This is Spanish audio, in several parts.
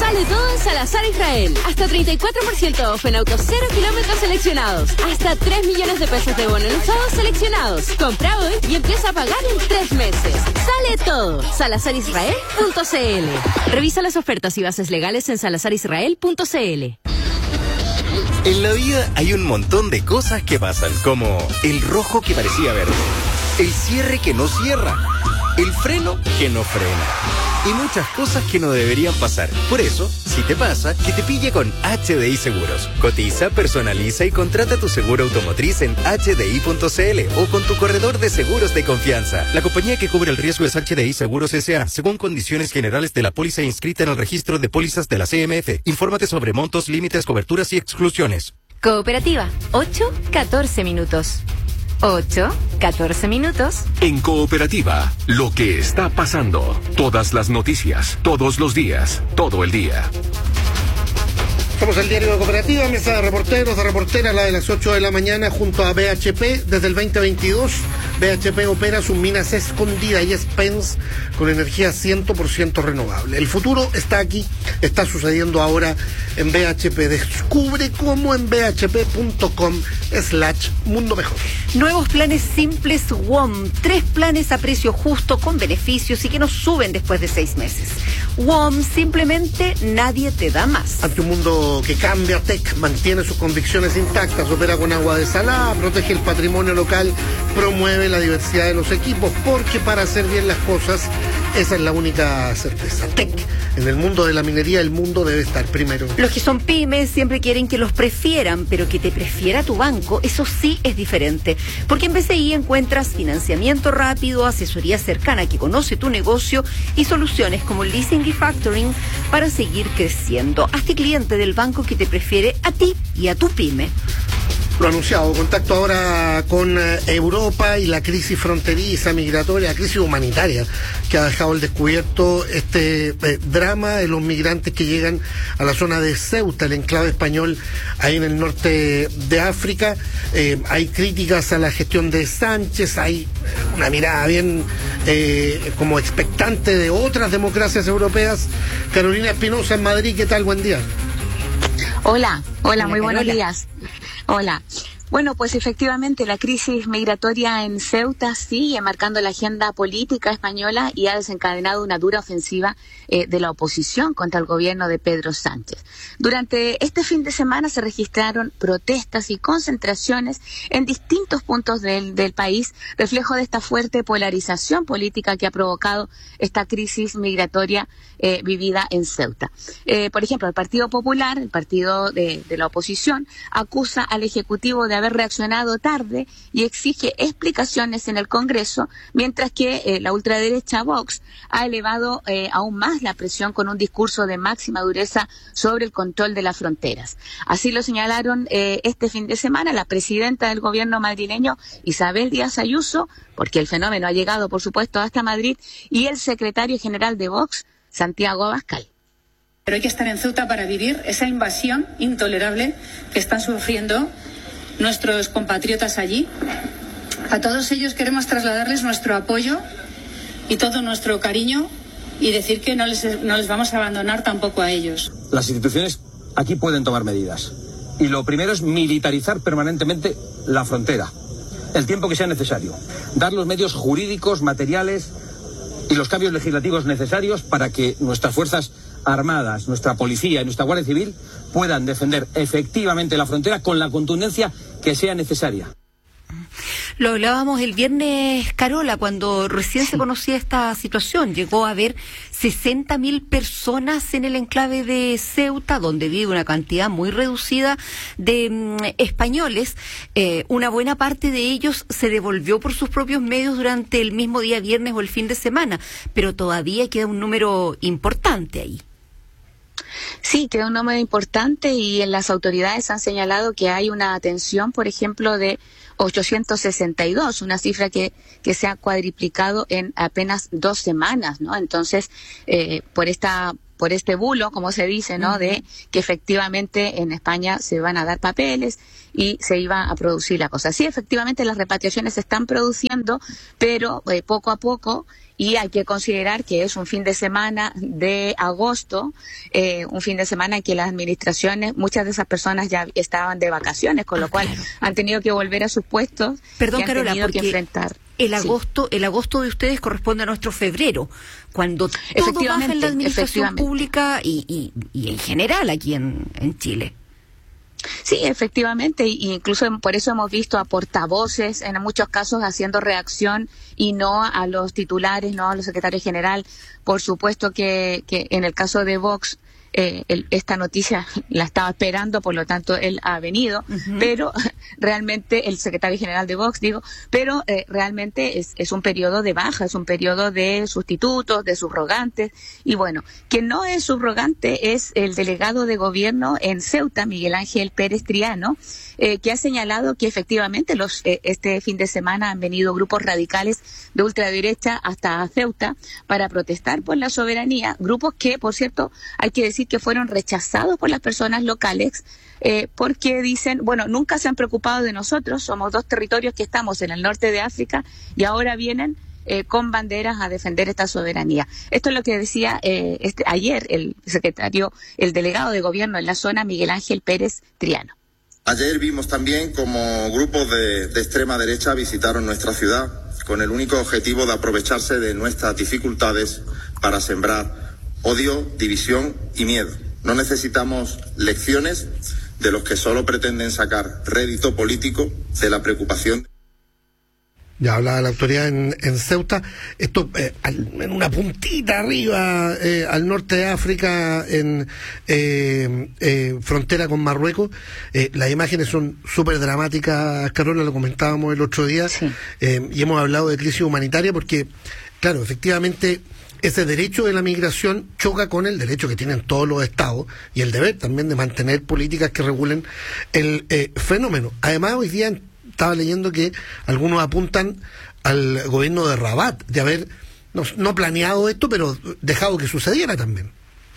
Sale todo en Salazar Israel. Hasta 34% off en autos 0 kilómetros seleccionados. Hasta 3 millones de pesos de bono en usados seleccionados. Compra hoy y empieza a pagar en 3 meses. Sale todo. SalazarIsrael.cl. Revisa las ofertas y bases legales en SalazarIsrael.cl. En la vida hay un montón de cosas que pasan, como el rojo que parecía verde, el cierre que no cierra, el freno que no frena y muchas cosas que no deberían pasar. Por eso, si te pasa, que te pille con HDI Seguros. Cotiza, personaliza y contrata tu seguro automotriz en HDI.cl o con tu corredor de seguros de confianza. La compañía que cubre el riesgo es HDI Seguros S.A., según condiciones generales de la póliza inscrita en el registro de pólizas de la CMF. Infórmate sobre montos, límites, coberturas y exclusiones. Cooperativa, 8-14 minutos. 8-14 minutos. En Cooperativa, lo que está pasando. Todas las noticias, todos los días, todo el día. Somos el diario de Cooperativa, mesa de reporteros, de reporteras, la de las 8 de la mañana, junto a BHP. Desde el 2022, BHP opera sus minas escondidas y Spence con energía 100% renovable. El futuro está aquí, está sucediendo ahora en BHP. Descubre cómo en bhp.com/mundo mejor. Nuevos planes simples WOM. 3 planes a precio justo con beneficios y que no suben después de 6 meses. WOM, simplemente nadie te da más. Ante un mundo que cambia, TEC mantiene sus convicciones intactas, opera con agua desalada, protege el patrimonio local, promueve la diversidad de los equipos, porque para hacer bien las cosas, esa es la única certeza. TEC, en el mundo de la minería, el mundo debe estar primero. Los que son pymes siempre quieren que los prefieran, pero que te prefiera tu banco, eso sí es diferente. Porque en BCI encuentras financiamiento rápido, asesoría cercana que conoce tu negocio y soluciones como leasing y factoring para seguir creciendo. Hazte cliente del banco que te prefiere a ti y a tu pyme. Lo anunciado, contacto ahora con Europa y la crisis fronteriza, migratoria, crisis humanitaria que ha dejado al descubierto este drama de los migrantes que llegan a la zona de Ceuta, el enclave español ahí en el norte de África. Hay críticas a la gestión de Sánchez, hay una mirada bien como expectante de otras democracias europeas. Carolina Espinosa en Madrid, ¿qué tal? Buen día. Hola, muy buenos días. Hola. Bueno, pues efectivamente la crisis migratoria en Ceuta sigue marcando la agenda política española y ha desencadenado una dura ofensiva de la oposición contra el gobierno de Pedro Sánchez. Durante este fin de semana se registraron protestas y concentraciones en distintos puntos del país, reflejo de esta fuerte polarización política que ha provocado esta crisis migratoria vivida en Ceuta. Por ejemplo, el Partido Popular, el partido de la oposición, acusa al Ejecutivo de haber reaccionado tarde y exige explicaciones en el Congreso, mientras que la ultraderecha Vox ha elevado aún más la presión con un discurso de máxima dureza sobre el control de las fronteras. Así lo señalaron este fin de semana la presidenta del gobierno madrileño, Isabel Díaz Ayuso, porque el fenómeno ha llegado, por supuesto, hasta Madrid, y el secretario general de Vox, Santiago Abascal. Pero hay que estar en Ceuta para vivir esa invasión intolerable que están sufriendo nuestros compatriotas allí. A todos ellos queremos trasladarles nuestro apoyo y todo nuestro cariño y decir que no les vamos a abandonar tampoco a ellos. Las instituciones aquí pueden tomar medidas. Y lo primero es militarizar permanentemente la frontera, el tiempo que sea necesario. Dar los medios jurídicos, materiales y los cambios legislativos necesarios para que nuestras fuerzas armadas, nuestra policía y nuestra Guardia Civil puedan defender efectivamente la frontera con la contundencia que sea necesaria. Lo hablábamos el viernes, Carola, cuando recién se conocía esta situación. Llegó a haber 60.000 personas en el enclave de Ceuta, donde vive una cantidad muy reducida de españoles. Una buena parte de ellos se devolvió por sus propios medios durante el mismo día viernes o el fin de semana, pero todavía queda un número importante ahí. Sí, queda un número importante y en las autoridades han señalado que hay una atención, por ejemplo, de 862, una cifra que se ha cuadriplicado en apenas 2 semanas, ¿no? Entonces, por esta por este bulo, como se dice, ¿no? De que efectivamente en España se van a dar papeles y se iba a producir la cosa. Sí, efectivamente las repatriaciones se están produciendo, pero poco a poco, y hay que considerar que es un fin de semana de agosto, un fin de semana en que las administraciones, muchas de esas personas ya estaban de vacaciones, con lo cual han tenido que volver a sus puestos. Perdón, y han Carola, tenido porque que enfrentar. el agosto de ustedes corresponde a nuestro febrero, cuando todo baja en la administración pública y en general aquí en Chile. Sí, efectivamente, y incluso por eso hemos visto a portavoces en muchos casos haciendo reacción y no a los titulares, no a los secretarios general. Por supuesto que en el caso de Vox, esta noticia la estaba esperando, por lo tanto él ha venido, pero realmente el secretario general de Vox, pero realmente es un periodo de baja, es un periodo de sustitutos, de subrogantes, y bueno, quien no es subrogante es el delegado de gobierno en Ceuta, Miguel Ángel Pérez Triano, que ha señalado que efectivamente este fin de semana han venido grupos radicales de ultraderecha hasta Ceuta para protestar por la soberanía, grupos que, por cierto, hay que decir que fueron rechazados por las personas locales, porque dicen, bueno, nunca se han preocupado de nosotros, somos dos territorios que estamos en el norte de África y ahora vienen con banderas a defender esta soberanía. Esto es lo que decía ayer el delegado de gobierno en la zona, Miguel Ángel Pérez Triano. Ayer vimos también como grupos de extrema derecha visitaron nuestra ciudad con el único objetivo de aprovecharse de nuestras dificultades para sembrar odio, división y miedo. No necesitamos lecciones de los que solo pretenden sacar rédito político de la preocupación. Ya hablaba la autoridad en Ceuta, esto en una puntita arriba, al norte de África, en frontera con Marruecos. Las imágenes son súper dramáticas, Carola, lo comentábamos el otro día, sí. Y hemos hablado de crisis humanitaria porque, claro, efectivamente, ese derecho de la migración choca con el derecho que tienen todos los estados y el deber también de mantener políticas que regulen el fenómeno. Además, hoy día estaba leyendo que algunos apuntan al gobierno de Rabat de haber no planeado esto, pero dejado que sucediera también.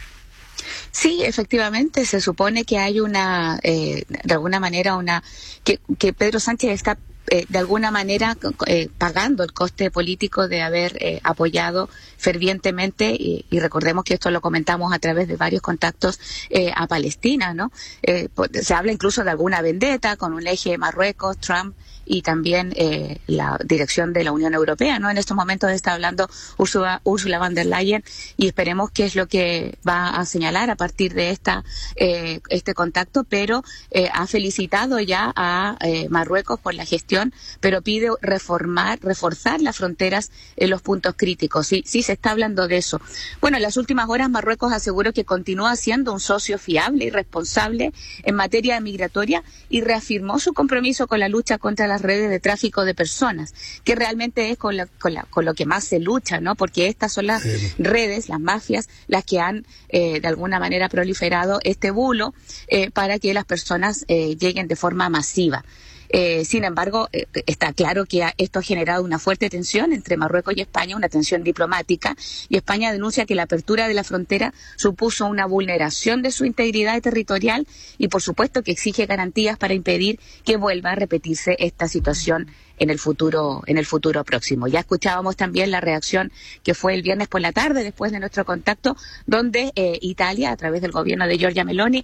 Sí, efectivamente, se supone que hay de alguna manera que Pedro Sánchez está de alguna manera pagando el coste político de haber apoyado fervientemente, y recordemos que esto lo comentamos a través de varios contactos a Palestina, ¿no? Se habla incluso de alguna vendetta con un eje Marruecos, Trump y también la dirección de la Unión Europea, ¿no? En estos momentos está hablando Ursula von der Leyen y esperemos qué es lo que va a señalar a partir de este contacto, pero ha felicitado ya a Marruecos por la gestión, pero pide reforzar las fronteras en los puntos críticos. Sí, se está hablando de eso. Bueno, en las últimas horas Marruecos aseguró que continúa siendo un socio fiable y responsable en materia migratoria y reafirmó su compromiso con la lucha contra las redes de tráfico de personas, que realmente es con lo que más se lucha, ¿no? Porque estas son las redes, las mafias, las que han de alguna manera proliferado este bulo para que las personas lleguen de forma masiva. Sin embargo, está claro que esto ha generado una fuerte tensión entre Marruecos y España, una tensión diplomática, y España denuncia que la apertura de la frontera supuso una vulneración de su integridad territorial y, por supuesto, que exige garantías para impedir que vuelva a repetirse esta situación en el futuro próximo. Ya escuchábamos también la reacción que fue el viernes por la tarde, después de nuestro contacto, donde Italia, a través del gobierno de Giorgia Meloni,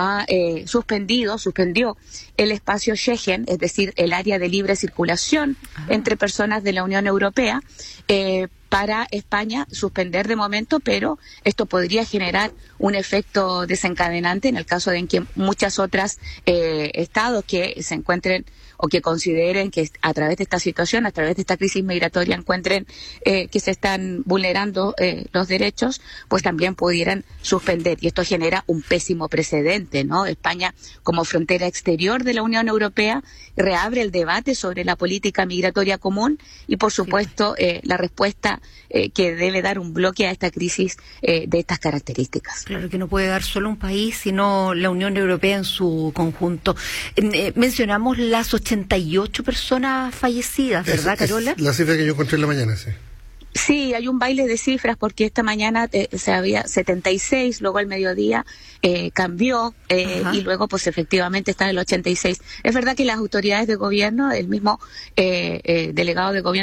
suspendió el espacio Schengen, es decir, el área de libre circulación entre personas de la Unión Europea, para España suspender de momento, pero esto podría generar un efecto desencadenante en el caso de que muchas otras estados que se encuentren o que consideren que a través de esta situación, a través de esta crisis migratoria, encuentren que se están vulnerando los derechos, pues también pudieran suspender. Y esto genera un pésimo precedente, ¿no? España, como frontera exterior de la Unión Europea, reabre el debate sobre la política migratoria común y, por supuesto, la respuesta que debe dar un bloque a esta crisis de estas características. Claro que no puede dar solo un país, sino la Unión Europea en su conjunto. Mencionamos las 88 personas fallecidas, ¿verdad, Carola? Es la cifra que yo encontré en la mañana, sí. Sí, hay un baile de cifras porque esta mañana se había 76, luego al mediodía cambió y luego pues efectivamente está en el 86. Es verdad que las autoridades de gobierno, el mismo delegado de gobierno